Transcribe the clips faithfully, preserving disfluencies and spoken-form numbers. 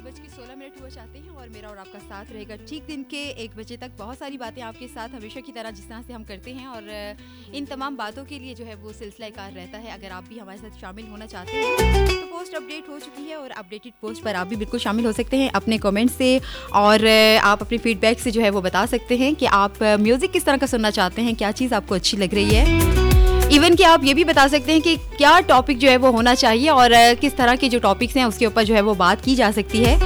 बज के सोलह मिनट हुआ चाहते हैं और मेरा और आपका साथ रहेगा ठीक दिन के एक बजे तक। बहुत सारी बातें आपके साथ हमेशा की तरह जिस तरह से हम करते हैं और इन तमाम बातों के लिए जो है वो सिलसिला कार रहता है। अगर आप भी हमारे साथ शामिल होना चाहते हैं तो पोस्ट अपडेट हो चुकी है और अपडेटेड पोस्ट पर आप भी बिल्कुल शामिल हो सकते हैं अपने कमेंट से, और आप अपने फीडबैक से जो है वो बता सकते हैं कि आप म्यूज़िक किस तरह का सुनना चाहते हैं, क्या चीज़ आपको अच्छी लग रही है। इवन कि आप ये भी बता सकते हैं कि क्या टॉपिक जो है वो होना चाहिए और किस तरह के जो टॉपिक्स हैं उसके ऊपर जो है वो बात की जा सकती है।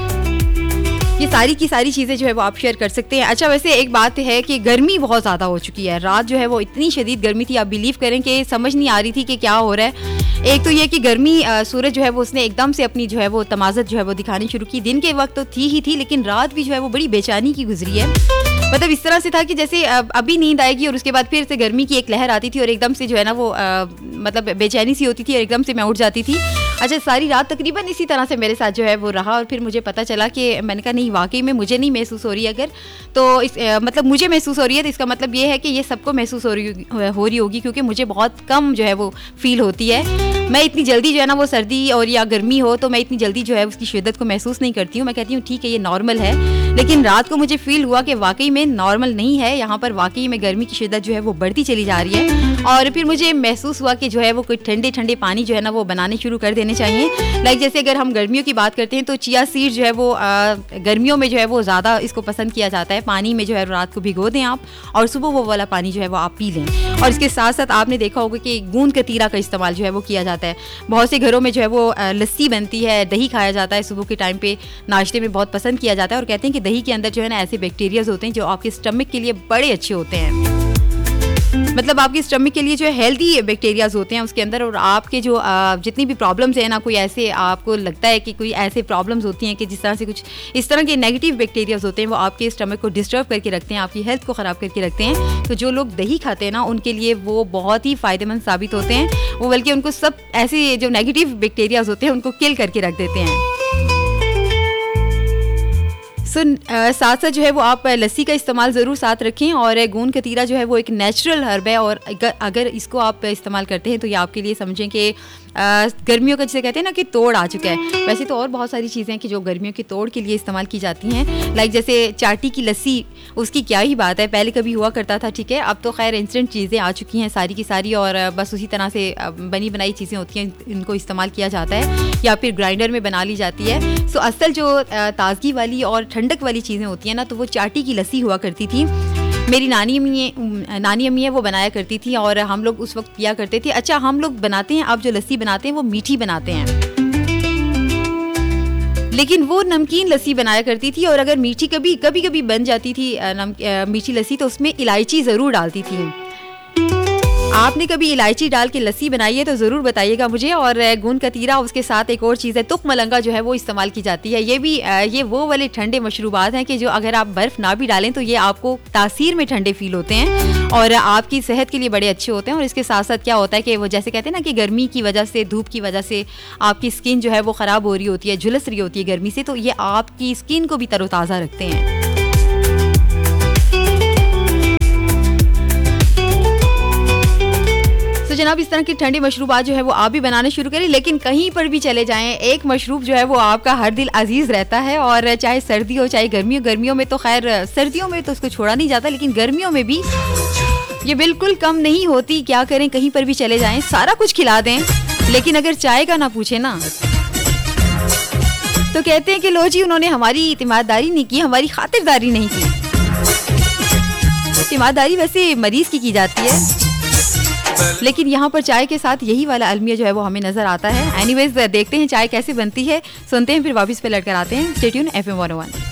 ये सारी की सारी चीज़ें जो है वो आप शेयर कर सकते हैं। अच्छा, वैसे एक बात है कि गर्मी बहुत ज़्यादा हो चुकी है। रात जो है वो इतनी शदीद गर्मी थी, आप बिलीव करें कि समझ नहीं आ रही थी कि क्या हो रहा है। एक तो ये कि गर्मी, सूरज जो है वो उसने एकदम से अपनी जो है वो तमाज़त जो है वो दिखानी शुरू की। दिन के वक्त तो थी ही थी, लेकिन रात भी जो है वो बड़ी बेचैनी की गुजरी है। मतलब इस तरह से था कि जैसे अभी नींद आएगी और उसके बाद फिर से गर्मी की एक लहर आती थी और एकदम से जो है ना वो आ, मतलब बेचैनी सी होती थी और एकदम से मैं उठ जाती थी। अच्छा, सारी रात तकरीबन इसी तरह से मेरे साथ जो है वो रहा और फिर मुझे पता चला कि मैंने कहा नहीं, वाकई में मुझे नहीं महसूस हो रही है। अगर तो इस आ, मतलब मुझे महसूस हो रही है तो इसका मतलब ये है कि ये सबको महसूस हो रही हो रही होगी, क्योंकि मुझे बहुत कम जो है वो फील होती है। मैं इतनी जल्दी जो है ना वो सर्दी और या गर्मी हो तो मैं इतनी जल्दी जो है उसकी शिद्दत को महसूस नहीं करती हूँ। मैं कहती हूँ ठीक है ये नॉर्मल है, लेकिन रात को मुझे फील हुआ कि वाकई में नॉर्मल नहीं है। यहाँ पर वाकई में गर्मी की शिद्दत जो है वो बढ़ती चली जा रही है और फिर मुझे महसूस हुआ कि जो है वो कोई ठंडे ठंडे पानी जो है ना वो बनाने शुरू कर देने चाहिए। लाइक जैसे अगर हम गर्मियों की बात करते हैं तो चिया सीड जो है वो आ, गर्मियों में जो है वो ज़्यादा इसको पसंद किया जाता है। पानी में जो है रात को भिगो दें आप और सुबह वो वाला पानी जो है वो आप पी लें। और इसके साथ साथ आपने देखा होगा कि गूंद कतीरा का इस्तेमाल जो है वो किया जाता है। बहुत से घरों में जो है वो लस्सी बनती है, दही खाया जाता है सुबह के टाइम पे, नाश्ते में बहुत पसंद किया जाता है। और कहते हैं कि दही के अंदर जो है ना ऐसे बैक्टीरियाज होते हैं जो आपके स्टमक के लिए बड़े अच्छे होते हैं। मतलब आपके स्टमक के लिए जो है हेल्दी बैक्टीरियाज होते हैं उसके अंदर। और आपके जो जितनी भी प्रॉब्लम्स हैं ना, कोई ऐसे आपको लगता है कि कोई ऐसे प्रॉब्लम्स होती हैं कि जिस तरह से कुछ इस तरह के नेगेटिव बैक्टीरियाज होते हैं वो आपके स्टमक को डिस्टर्ब करके रखते हैं, आपकी हेल्थ को ख़राब करके रखते हैं। तो जो लोग दही खाते हैं ना उनके लिए वो बहुत ही फ़ायदेमंद साबित होते हैं। वो बल्कि उनको सब ऐसे जो नेगेटिव बैक्टीरियाज होते हैं उनको किल करके रख देते हैं। सो so, साथ साथ जो है वो आप लस्सी का इस्तेमाल ज़रूर साथ रखें। और गूंद कतीरा जो है वो एक नेचुरल हर्ब है और अगर अगर इसको आप इस्तेमाल करते हैं तो ये आपके लिए समझें कि गर्मियों का जिसे कहते हैं ना कि तोड़ आ चुका है। वैसे तो और बहुत सारी चीज़ें हैं कि जो गर्मियों के तोड़ के लिए इस्तेमाल की जाती हैं। लाइक जैसे चाटी की लस्सी, उसकी क्या ही बात है, पहले कभी हुआ करता था, ठीक है, अब तो खैर इंस्टेंट चीज़ें आ चुकी हैं सारी की सारी और बस उसी तरह से बनी बनाई चीज़ें होती हैं, इनको इस्तेमाल किया जाता है या फिर ग्राइंडर में बना ली जाती है। सो असल जो ताजगी वाली और ठंडक वाली चीज़ें होती हैं ना, तो वो चाटी की लस्सी हुआ करती थी। मेरी नानी अम्मी नानी अम्मी है वो बनाया करती थी और हम लोग उस वक्त पिया करते थे। अच्छा, हम लोग बनाते हैं, अब जो लस्सी बनाते हैं वो मीठी बनाते हैं, लेकिन वो नमकीन लस्सी बनाया करती थी। और अगर मीठी कभी कभी कभी बन जाती थी नम, मीठी लस्सी तो उसमें इलायची ज़रूर डालती थी। आपने कभी इलायची डाल के लस्सी बनाई है तो ज़रूर बताइएगा मुझे। और गूंद कतीरा, उसके साथ एक और चीज़ है तुख मलंगा जो है वो इस्तेमाल की जाती है। ये भी ये वो वाले ठंडे मशरूबात हैं कि जो अगर आप बर्फ़ ना भी डालें तो ये आपको तासीर में ठंडे फील होते हैं और आपकी सेहत के लिए बड़े अच्छे होते हैं। और इसके साथ साथ क्या होता है कि वो जैसे कहते हैं ना कि गर्मी की वजह से, धूप की वजह से आपकी स्किन जो है वो ख़राब हो रही होती है, झुलस रही होती है गर्मी से, तो ये आपकी स्किन को भी तरोताज़ा रखते हैं। तो जनाब इस तरह के ठंडे मशरूबात जो है वो आप भी बनाने शुरू करें, लेकिन कहीं पर भी चले जाएं एक मशरूब जो है वो आपका हर दिल अजीज़ रहता है। और चाहे सर्दी हो चाहे गर्मी हो, गर्मियों में तो खैर सर्दियों में तो उसको छोड़ा नहीं जाता, लेकिन गर्मियों में भी ये बिल्कुल कम नहीं होती। क्या करें, कहीं पर भी चले जाएं सारा कुछ खिला दें, लेकिन अगर चाय का ना पूछे ना तो कहते हैं कि लो जी उन्होंने हमारी ईमानदारी नहीं की, हमारी खातिरदारी नहीं की। ईमानदारी वैसे मरीज की की जाती है, लेकिन यहाँ पर चाय के साथ यही वाला अलमिया जो है वो हमें नजर आता है। एनीवेज देखते हैं चाय कैसे बनती है, सुनते हैं, फिर वापस पे लड़कर आते हैं। Stay tune F M one ओ वन।